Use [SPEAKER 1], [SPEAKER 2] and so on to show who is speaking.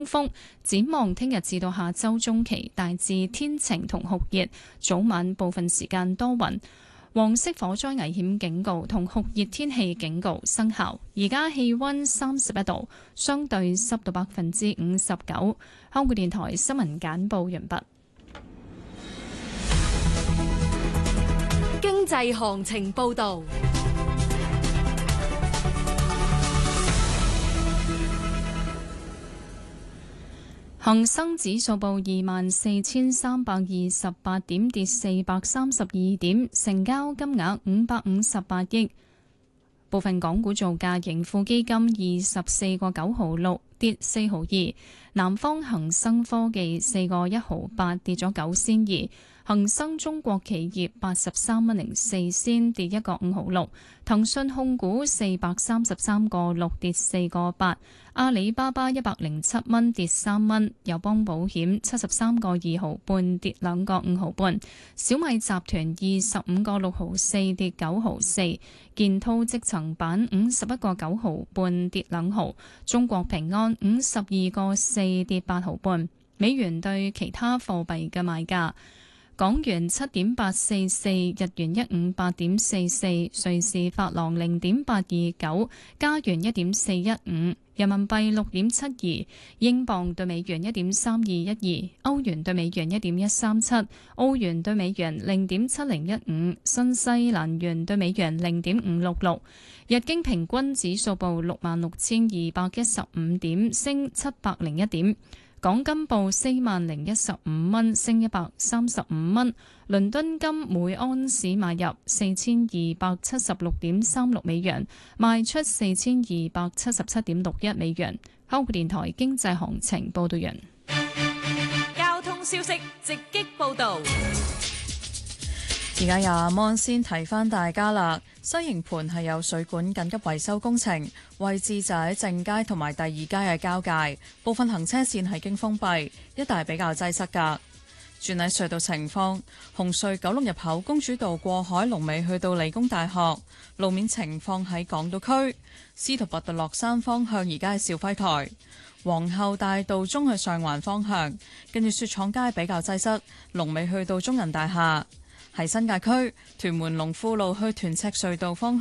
[SPEAKER 1] 風。展望聽日至到下周中期，大致天晴同酷熱，早晚部分時間多雲。黃色火災危險警告同酷熱天氣警告生效。而家氣溫31度，相對濕度59%。香港電台新聞簡報完畢。
[SPEAKER 2] 經濟行情報道。
[SPEAKER 1] 恒生指數報24,328點，跌432點，成交金額558億。部分港股造價，盈富基金24個9毫6，跌4毫2；南方恒生科技4個1毫8，跌咗9仙2；恒生中國企業83蚊04仙，跌1個5毫6；騰訊控股433個6，跌4個8；阿里巴巴107蚊，跌3蚊；友邦保險73個2毫半，跌2個5毫半；小米集團25個6毫4，跌9毫4；建滔積層板51個9毫半，跌2毫；中國平安52個4，跌8毫半。美元對其他貨幣嘅賣價：港元7.844，日元158.44，瑞士法郎0.829，加元1.415，人民幣6.72，英鎊對美元1.3212，歐元對美元1.137，澳元對美元0.7015，新西蘭元對美元0.566。日經平均指數報66,215點，升701點。港金報40,015蚊，升135蚊。倫敦金每安士買入4276.36美元，賣出4277.61美元。香港電台經濟行情報道完。
[SPEAKER 2] 交通消息直擊報道。
[SPEAKER 3] 而家由阿芒先提翻大家啦，西營盤係有水管緊急維修工程，位置就喺正街同埋第二街嘅交界，部分行車線係經封閉，一帶比較擠塞㗎。轉喺隧道情況，紅隧九龍入口公主道過海龍尾去到理工大學，路面情況喺港島區，司徒拔道落山方向而家係肇輝台，皇后大道中去上環方向，跟住雪廠街比較擠塞，龍尾去到中銀大廈。喺新界區屯門龍富路去屯赤隧道方向。